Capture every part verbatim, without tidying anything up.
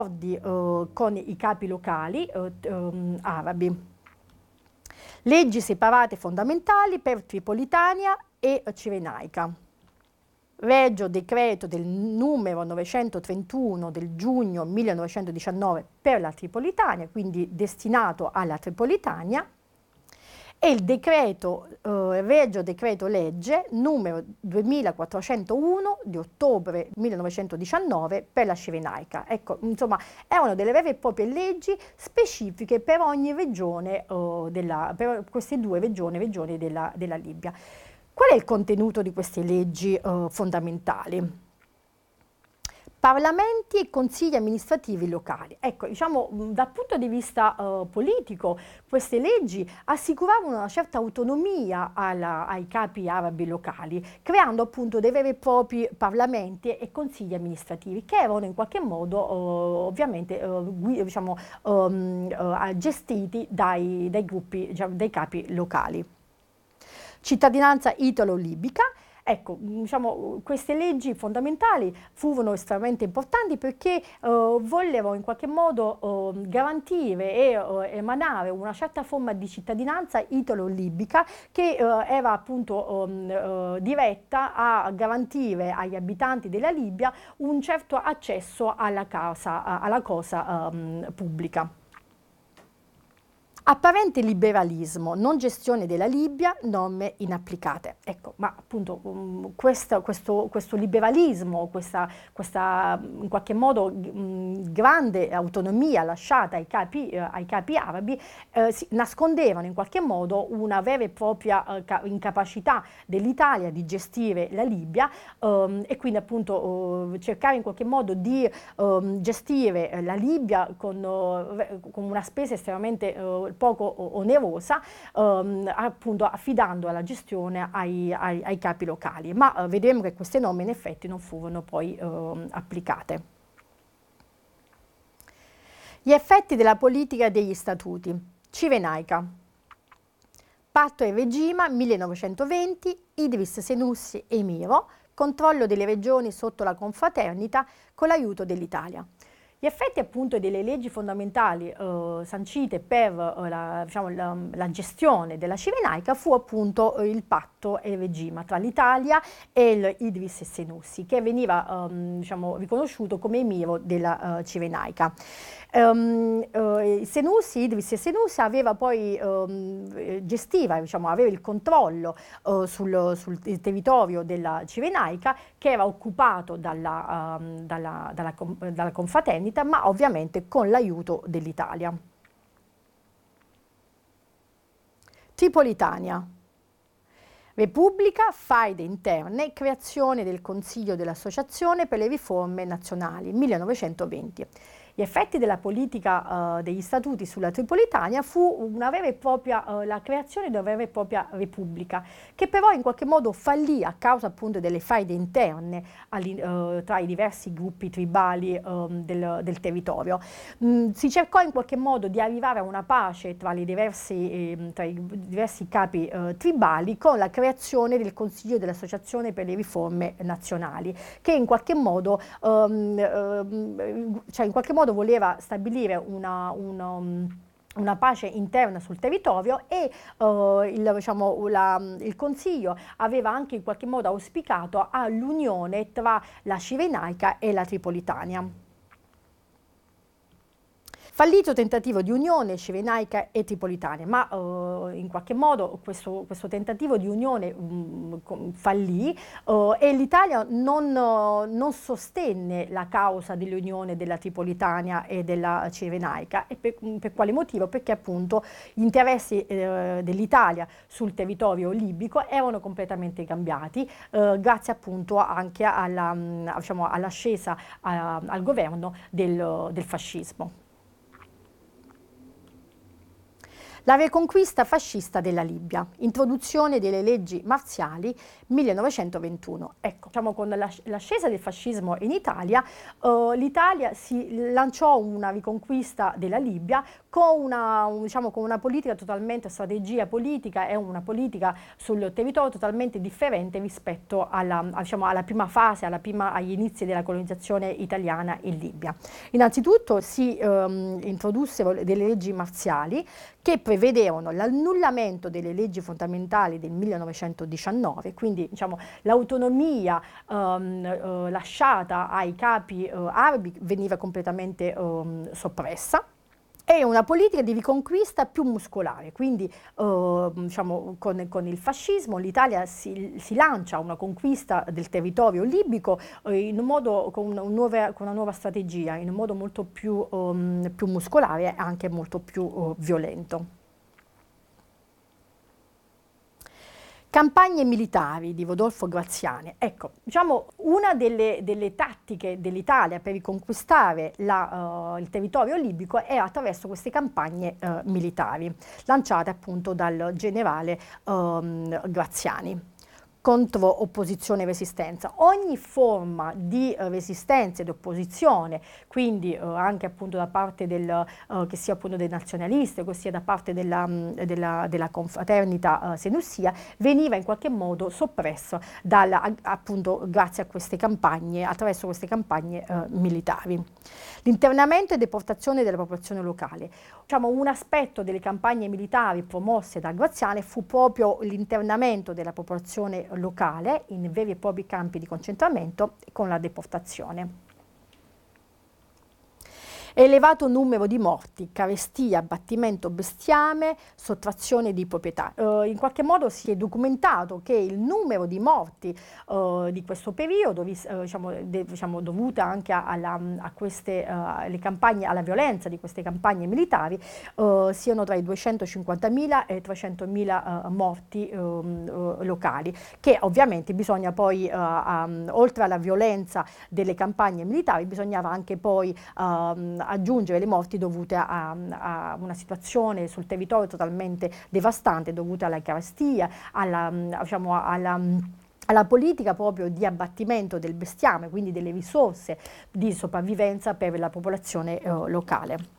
uh, con i capi locali uh, um, arabi. Leggi separate fondamentali per Tripolitania e Cirenaica. Regio decreto del numero novecentotrentuno del giugno millenovecentodiciannove per la Tripolitania, quindi destinato alla Tripolitania, e il decreto, eh, Regio decreto legge numero duemilaquattrocentouno di ottobre millenovecentodiciannove per la Cirenaica. Ecco, insomma, erano delle vere e proprie leggi specifiche per ogni regione, eh, della, per queste due regioni, regioni della, della Libia. Qual è il contenuto di queste leggi eh, fondamentali? Parlamenti e consigli amministrativi locali. Ecco, diciamo, dal punto di vista eh, politico, queste leggi assicuravano una certa autonomia alla, ai capi arabi locali, creando appunto dei veri e propri parlamenti e consigli amministrativi che erano in qualche modo eh, ovviamente eh, diciamo, um, eh, gestiti dai, dai gruppi, diciamo, dai capi locali. Cittadinanza italo-libica. Ecco, diciamo, queste leggi fondamentali furono estremamente importanti perché eh, vollero in qualche modo eh, garantire e eh, emanare una certa forma di cittadinanza italo-libica che eh, era appunto eh, diretta a garantire agli abitanti della Libia un certo accesso alla casa, alla cosa eh, pubblica. Apparente liberalismo, non gestione della Libia, norme inapplicate. Ecco, ma appunto um, questo, questo, questo liberalismo, questa, questa in qualche modo um, grande autonomia lasciata ai capi, eh, ai capi arabi eh, si nascondevano in qualche modo una vera e propria eh, incapacità dell'Italia di gestire la Libia um, e quindi appunto uh, cercare in qualche modo di um, gestire la Libia con, uh, con una spesa estremamente uh, poco onerosa, ehm, appunto affidando la gestione ai, ai, ai capi locali, ma eh, vedremo che queste norme in effetti non furono poi eh, applicate. Gli effetti della politica degli statuti. Cirenaica. Patto e regime millenovecentoventi, Idris Senussi emiro, controllo delle regioni sotto la confraternita con l'aiuto dell'Italia. Gli effetti appunto delle leggi fondamentali eh, sancite per eh, la, diciamo, la, la gestione della Cirenaica fu appunto eh, il patto e il regime tra l'Italia e il Idris Senussi, che veniva ehm, diciamo, riconosciuto come emiro della uh, Cirenaica. Um, uh, Senussi, Idris Senussi aveva poi um, gestiva, diciamo, aveva il controllo uh, sul, sul territorio della Cirenaica, che era occupato dalla, um, dalla, dalla, dalla confraternita, ma ovviamente con l'aiuto dell'Italia. Tripolitania. Repubblica, faide interne, creazione del Consiglio dell'Associazione per le riforme nazionali, millenovecentoventi. Gli effetti della politica uh, degli statuti sulla Tripolitania fu una vera e propria, uh, la creazione di una vera e propria repubblica, che però in qualche modo fallì a causa appunto delle faide interne uh, tra i diversi gruppi tribali uh, del, del territorio. Mm, si cercò in qualche modo di arrivare a una pace tra, le diversi, eh, tra i diversi capi uh, tribali con la creazione del Consiglio dell'Associazione per le riforme nazionali, che in qualche modo, um, um, cioè in qualche modo voleva stabilire una, una, una pace interna sul territorio e uh, il, diciamo, la, il Consiglio aveva anche in qualche modo auspicato all'unione tra la Cirenaica e la Tripolitania. Fallito tentativo di unione Cirenaica e Tripolitania, ma uh, in qualche modo questo, questo tentativo di unione um, fallì uh, e l'Italia non, uh, non sostenne la causa dell'unione della Tripolitania e della Cirenaica. E per, per quale motivo? Perché appunto gli interessi uh, dell'Italia sul territorio libico erano completamente cambiati, uh, grazie appunto anche alla, um, diciamo, all'ascesa uh, al governo del, del fascismo. La riconquista fascista della Libia, introduzione delle leggi marziali, millenovecentoventuno. Ecco, diciamo, con l'ascesa del fascismo in Italia, eh, l'Italia si lanciò una riconquista della Libia con una, un, diciamo, con una politica totalmente, strategia politica e una politica sul territorio totalmente differente rispetto alla, diciamo, alla prima fase, alla prima, agli inizi della colonizzazione italiana in Libia. Innanzitutto si ehm, introdussero delle leggi marziali che prevedevano l'annullamento delle leggi fondamentali del millenovecentodiciannove, quindi diciamo, l'autonomia ehm, eh, lasciata ai capi eh, arabi veniva completamente ehm, soppressa. È una politica di riconquista più muscolare, quindi eh, diciamo, con, con il fascismo l'Italia si, si lancia a una conquista del territorio libico eh, in un modo, con, una nuova, con una nuova strategia, in un modo molto più, um, più muscolare e anche molto più uh, violento. Campagne militari di Rodolfo Graziani. Ecco, diciamo, una delle, delle tattiche dell'Italia per riconquistare la, uh, il territorio libico è attraverso queste campagne uh, militari, lanciate appunto dal generale um, Graziani. Contro opposizione e resistenza. Ogni forma di uh, resistenza ed opposizione, quindi uh, anche appunto da parte del, uh, che sia appunto dei nazionalisti, che sia da parte della, mh, della, della confraternita uh, senussia, veniva in qualche modo soppresso dalla, a, appunto grazie a queste campagne, attraverso queste campagne uh, militari. L'internamento e deportazione della popolazione locale. Diciamo, un aspetto delle campagne militari promosse da Graziani fu proprio l'internamento della popolazione locale in veri e propri campi di concentramento con la deportazione. Elevato numero di morti, carestia, abbattimento bestiame, sottrazione di proprietà. Eh, in qualche modo si è documentato che il numero di morti eh, di questo periodo, eh, diciamo, de, diciamo, dovuta anche alla, a queste uh, le campagne, alla violenza di queste campagne militari, eh, siano tra i duecentocinquantamila e i trecentomila uh, morti um, uh, locali, che ovviamente bisogna poi, uh, um, oltre alla violenza delle campagne militari, bisognava anche poi um, aggiungere le morti dovute a, a una situazione sul territorio totalmente devastante, dovute alla carestia, alla, diciamo, alla alla politica proprio di abbattimento del bestiame, quindi delle risorse di sopravvivenza per la popolazione eh, locale.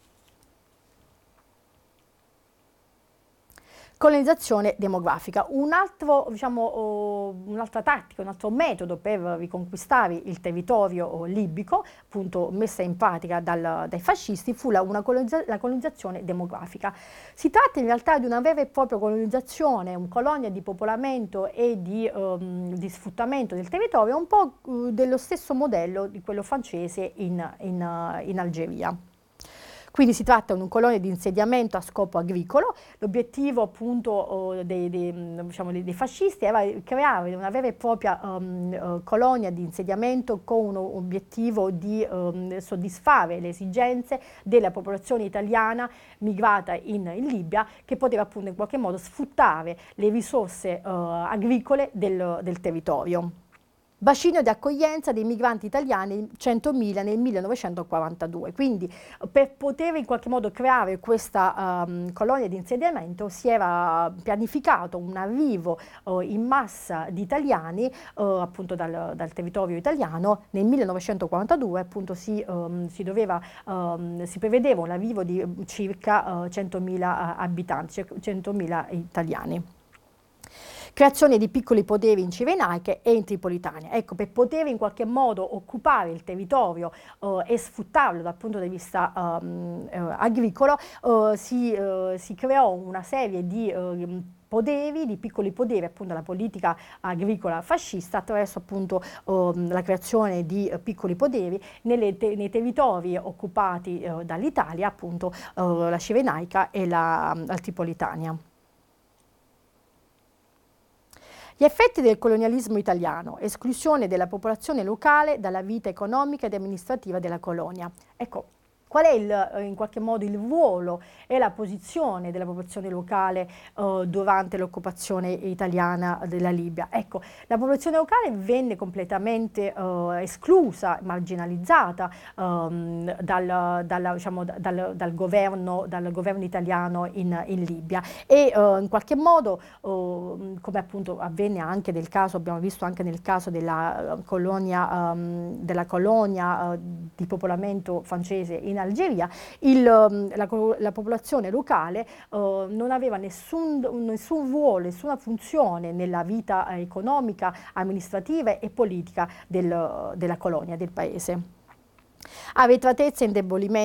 Colonizzazione demografica, un altro, diciamo, oh, un'altra tattica, un altro metodo per riconquistare il territorio oh, libico, appunto messa in pratica dal, dai fascisti, fu la, una colonizza, la colonizzazione demografica. Si tratta in realtà di una vera e propria colonizzazione, una colonia di popolamento e di, um, di sfruttamento del territorio, un po' uh, dello stesso modello di quello francese in, in, uh, in Algeria. Quindi si tratta di un colonia di insediamento a scopo agricolo. L'obiettivo appunto oh, dei, dei, diciamo, dei fascisti era creare una vera e propria um, colonia di insediamento con un obiettivo di um, soddisfare le esigenze della popolazione italiana migrata in, in Libia, che poteva appunto in qualche modo sfruttare le risorse uh, agricole del, del territorio. Bacino di accoglienza dei migranti italiani, centomila nel millenovecentoquarantadue. Quindi per poter in qualche modo creare questa um, colonia di insediamento si era pianificato un arrivo uh, in massa di italiani uh, appunto dal, dal territorio italiano. Nel millenovecentoquarantadue appunto si, um, si, doveva, um, si prevedeva un arrivo di circa uh, centomila uh, abitanti, centomila italiani. Creazione di piccoli poderi in Cirenaiche e in Tripolitania. Ecco, per poter in qualche modo occupare il territorio uh, e sfruttarlo dal punto di vista um, uh, agricolo, uh, si, uh, si creò una serie di uh, poderi, di piccoli poderi, appunto la politica agricola fascista, attraverso appunto um, la creazione di uh, piccoli poderi nelle te nei territori occupati uh, dall'Italia, appunto uh, la Cirenaica e la, um, la Tripolitania. Gli effetti del colonialismo italiano, esclusione della popolazione locale dalla vita economica ed amministrativa della colonia. Ecco, Qual è il, in qualche modo il ruolo e la posizione della popolazione locale eh, durante l'occupazione italiana della Libia? Ecco, la popolazione locale venne completamente eh, esclusa, marginalizzata ehm, dal, dal, diciamo, dal, dal, governo, dal governo italiano in, in Libia e eh, in qualche modo, eh, come appunto avvenne anche nel caso, abbiamo visto anche nel caso della colonia, um, della colonia uh, di popolamento francese in Algeria, il, la, la popolazione locale uh, non aveva nessun, nessun ruolo, nessuna funzione nella vita eh, economica, amministrativa e politica del, della colonia, del paese. Arretratezza e indebolimento